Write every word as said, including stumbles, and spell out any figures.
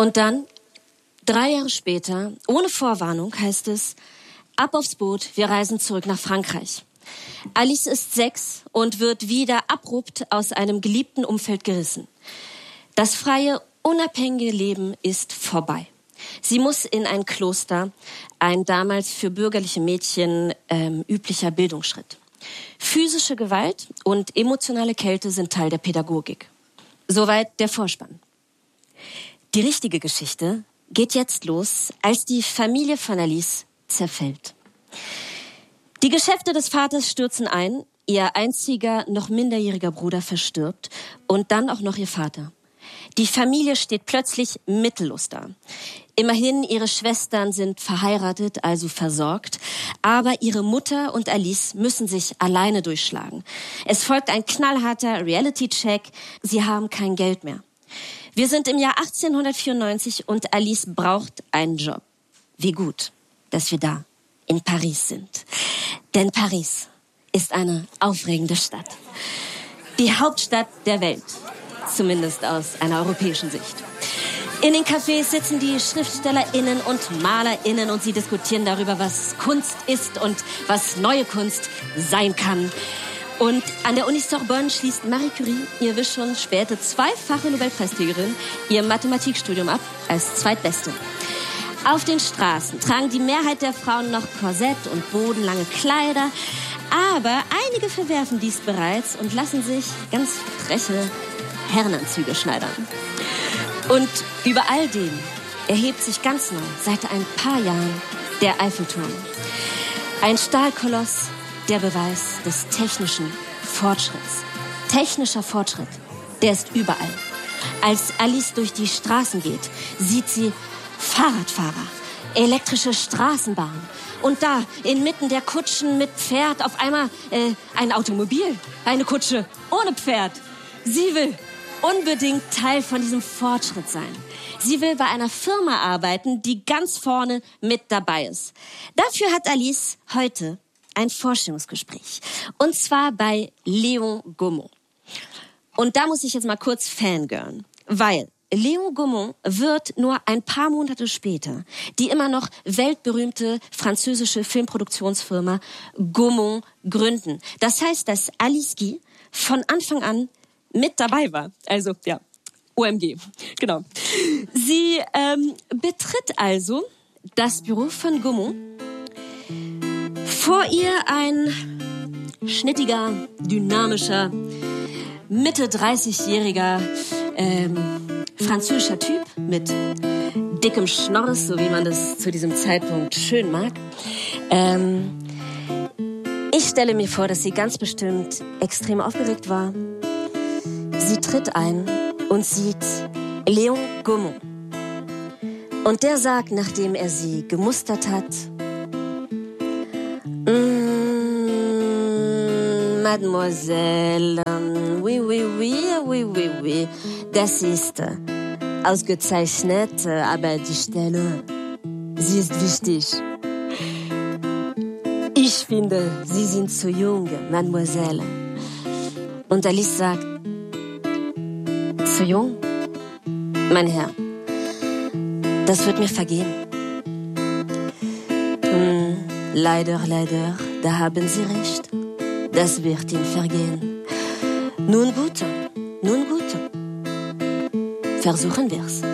Und dann, drei Jahre später, ohne Vorwarnung, heißt es, ab aufs Boot, wir reisen zurück nach Frankreich. Alice ist sechs und wird wieder abrupt aus einem geliebten Umfeld gerissen. Das freie, unabhängige Leben ist vorbei. Sie muss in ein Kloster, ein damals für bürgerliche Mädchen ähm, üblicher Bildungsschritt. Physische Gewalt und emotionale Kälte sind Teil der Pädagogik. Soweit der Vorspann. Die richtige Geschichte geht jetzt los, als die Familie von Alice zerfällt. Die Geschäfte des Vaters stürzen ein, ihr einziger, noch minderjähriger Bruder verstirbt und dann auch noch ihr Vater. Die Familie steht plötzlich mittellos da. Immerhin, ihre Schwestern sind verheiratet, also versorgt, aber ihre Mutter und Alice müssen sich alleine durchschlagen. Es folgt ein knallharter Reality-Check, sie haben kein Geld mehr. Wir sind im Jahr achtzehnhundertvierundneunzig und Alice braucht einen Job. Wie gut, dass wir da in Paris sind. Denn Paris ist eine aufregende Stadt. Die Hauptstadt der Welt, zumindest aus einer europäischen Sicht. In den Cafés sitzen die SchriftstellerInnen und MalerInnen und sie diskutieren darüber, was Kunst ist und was neue Kunst sein kann. Und an der Uni Sorbonne schließt Marie Curie, ihr wisst schon, später zweifache Nobelpreisträgerin, ihr Mathematikstudium ab als Zweitbeste. Auf den Straßen tragen die Mehrheit der Frauen noch Korsett und bodenlange Kleider, aber einige verwerfen dies bereits und lassen sich ganz freche Herrenanzüge schneidern. Und über all dem erhebt sich ganz neu seit ein paar Jahren der Eiffelturm. Ein Stahlkoloss, der Beweis des technischen Fortschritts. Technischer Fortschritt, der ist überall. Als Alice durch die Straßen geht, sieht sie Fahrradfahrer, elektrische Straßenbahnen und da inmitten der Kutschen mit Pferd auf einmal äh, ein Automobil, eine Kutsche ohne Pferd. Sie will unbedingt Teil von diesem Fortschritt sein. Sie will bei einer Firma arbeiten, die ganz vorne mit dabei ist. Dafür hat Alice heute ein Vorstellungsgespräch. Und zwar bei Léon Gaumont. Und da muss ich jetzt mal kurz fangirlen, weil Léon Gaumont wird nur ein paar Monate später die immer noch weltberühmte französische Filmproduktionsfirma Gaumont gründen. Das heißt, dass Alice Guy von Anfang an mit dabei war. Also, ja, O M G, genau. Sie ähm, betritt also das Büro von Gaumont. Vor ihr ein schnittiger, dynamischer, Mitte dreißigjähriger ähm, französischer Typ mit dickem Schnorres, so wie man das zu diesem Zeitpunkt schön mag. Ähm, ich stelle mir vor, dass sie ganz bestimmt extrem aufgeregt war. Sie tritt ein und sieht Léon Gaumont. Und der sagt, nachdem er sie gemustert hat, mm, Mademoiselle, oui, oui, oui, oui, oui, oui, das ist ausgezeichnet, aber die Stelle, sie ist wichtig. Ich finde, Sie sind zu jung, Mademoiselle. Und Alice sagt, zu jung? Mein Herr, das wird mir vergehen. Hm, leider, leider, da haben Sie recht. Das wird Ihnen vergehen. Nun gut, nun gut. Versuchen wir's.